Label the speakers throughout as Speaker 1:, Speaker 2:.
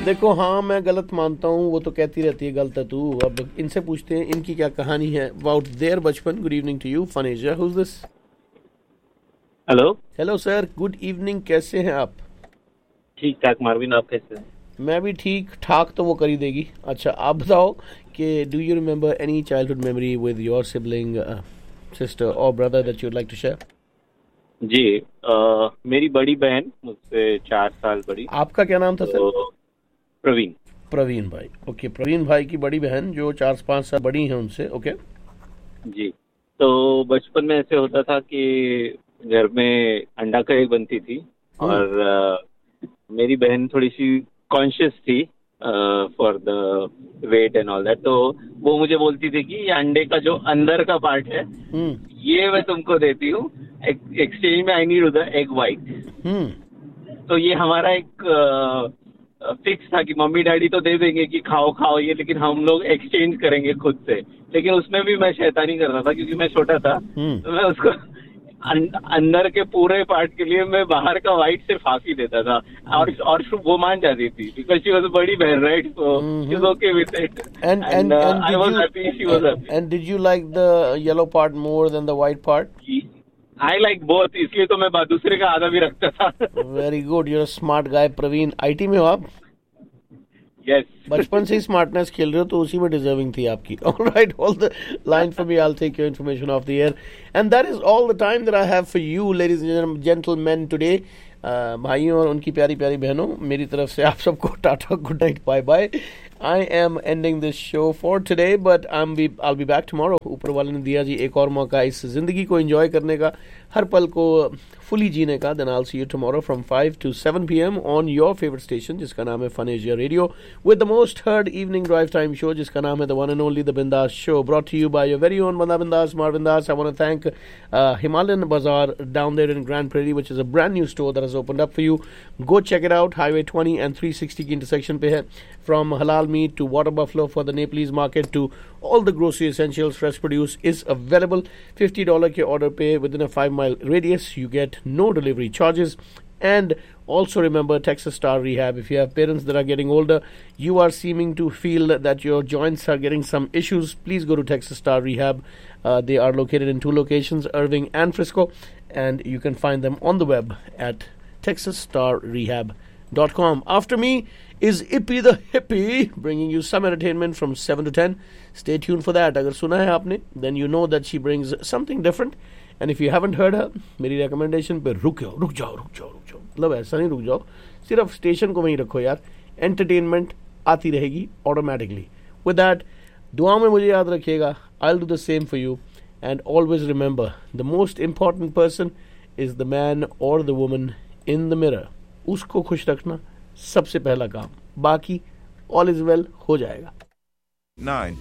Speaker 1: देखो हाँ मैं गलत मानता हूँ, वो तो कहती रहती है गलत है तू। अब इनसे पूछते हैं इनकी क्या कहानी है अबाउट देयर बचपन। Good evening to you fun Asia, who is this?
Speaker 2: Hello.
Speaker 1: Hello sir, good evening, कैसे हैं आप?
Speaker 2: ठीक ठाक मार्विन, आप कैसे हैं?
Speaker 1: मैं भी ठीक ठाक, तो वो कर ही देगी। अच्छा आप बताओ कि do you remember any childhood memory with your sibling, sister और brother that you'd like to share?
Speaker 2: जी, मेरी बड़ी बहन मुझसे 4 साल बड़ी।
Speaker 1: आपका क्या नाम था सर?
Speaker 2: प्रवीण।
Speaker 1: प्रवीण भाई, ओके। प्रवीण भाई की बड़ी बहन जो 4-5 साल बड़ी हैं उनसे, ओके।
Speaker 2: जी, तो बचपन में ऐसे होता था कि घर में अंडा करी बनती थी और मेरी बहन थोड़ी सी कॉन्शियस थी for the wait and all that, तो वो मुझे बोलती थी कि ये अंडे का जो अंदर का पार्ट है ये मैं तुमको देती हूँ, एक्सचेंज में I need the egg white. तो ये हमारा एक फिक्स था कि मम्मी डैडी तो दे देंगे कि खाओ खाओ ये, लेकिन हम लोग एक्सचेंज करेंगे खुद से। लेकिन उसमें भी मैं शैतानी कर रहा था क्योंकि मैं छोटा था, तो मैं उसको अंदर के पूरे पार्ट के लिए मैं बाहर का वाइट सिर्फ हाफ ही देता था और वो मान जाती थी बिकॉज शी वाज अ बड़ी बहन, right? So she was okay with it and I was happy, she was happy.
Speaker 1: And did you like the yellow part more than the white part?
Speaker 2: I like both, इसलिए तो मैं दूसरे का आधा भी रखता था।
Speaker 1: Very good, you are smart guy Praveen. IT में हो आप?
Speaker 2: Yes.
Speaker 1: बचपन से ही स्मार्टनेस खेल रहे हो, तो उसी में डिजर्विंग थी आपकी। Alright, all the line for me, I'll take your information off the air. And that is all the time that I have for you, ladies and gentlemen, today. भाइयों और उनकी प्यारी प्यारी बहनों, मेरी तरफ से आप सबको Tata, good night, bye bye. I am ending this show for today, but I'll be back tomorrow. ऊपर वाले ने दिया जी एक और मौका इस जिंदगी को एंजॉय करने का, हर पल को फुली जीने का। Then I'll see you tomorrow from 5 to 7 p.m. on your favorite station, जिसका नाम है fun Asia radio, with the most heard evening drive time show, जिसका नाम है the one and only the Bindas Show, brought to you by your very own Banda Bindas, Marvin Das. I want to thank Himalayan Bazaar down there in Grand Prairie, which is a brand new store that has opened up for you. Go check it out. Highway 20 and 360 की intersection पे है. From halal meat to water buffalo for the Nepalese market to all the grocery essentials, fresh produce is available. $50 के order पे within a 5-mile radius, you get no delivery charges. And also remember Texas Star Rehab. If you have parents that are getting older, you are seeming to feel that your joints are getting some issues, please go to Texas Star Rehab. They are located in 2 locations, Irving and Frisco, and you can find them on the web at texasstarrehab.com. After me is Ippy the Hippie, bringing you some entertainment from 7 to 10. Stay tuned for that. अगर सुना है आपने, then you know that she brings something different. And if you haven't heard her, मेरी recommendation पे रुक जाओ। मतलब ऐसा नहीं रुक जाओ, सिर्फ स्टेशन को वहीं रखो यार, एंटरटेनमेंट आती रहेगी ऑटोमेटिकली। With that, दुआ में मुझे याद रखिएगा। I'll do the same for you. And always remember, the most important person is the man or the woman in the mirror. उसको खुश रखना सबसे पहला काम, बाकी all is well हो जाएगा।
Speaker 3: 9.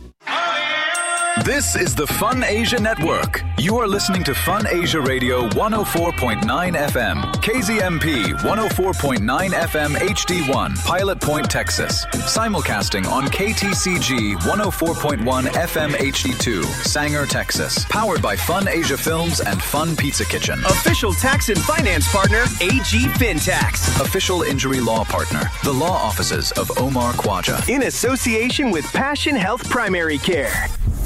Speaker 3: This is the Fun Asia Network. You are listening to Fun Asia Radio 104.9 FM, KZMP 104.9 FM HD1, Pilot Point, Texas. Simulcasting on KTCG 104.1 FM HD2, Sanger, Texas. Powered by Fun Asia Films and Fun Pizza Kitchen.
Speaker 4: Official tax and finance partner, AG FinTax.
Speaker 3: Official injury law partner, the law offices of Omar Khwaja.
Speaker 4: In association with Passion Health Primary Care.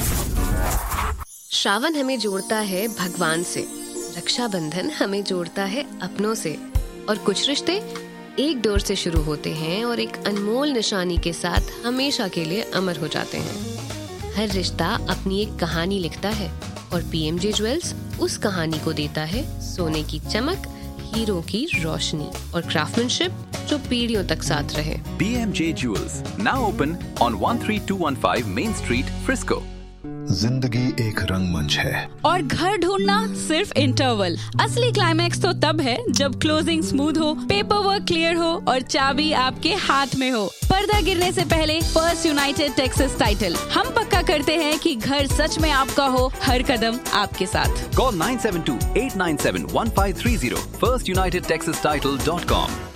Speaker 5: Shravan हमें जोड़ता है भगवान से, रक्षाबंधन हमें जोड़ता है अपनों से, और कुछ रिश्ते एक डोर से शुरू होते हैं और एक अनमोल निशानी के साथ हमेशा के लिए अमर हो जाते हैं। हर रिश्ता अपनी एक कहानी लिखता है और पीएमजे ज्वेल्स उस कहानी को देता है सोने की चमक, हीरो की रोशनी और क्राफ्टमैनशिप जो पीढ़ियों तक साथ रहे।
Speaker 3: PMJ Jewels, now open on 13215 Main Street, Frisco.
Speaker 6: जिंदगी एक रंगमंच है
Speaker 7: और घर ढूंढना सिर्फ इंटरवल। असली क्लाइमैक्स तो तब है जब क्लोजिंग स्मूथ हो, पेपर वर्क क्लियर हो और चाबी आपके हाथ में हो। पर्दा गिरने से पहले फर्स्ट यूनाइटेड टेक्सास टाइटल। हम पक्का करते हैं कि घर सच में आपका हो, हर कदम आपके साथ।
Speaker 3: Call 972-897-1530, firstunitedtexastitle.com.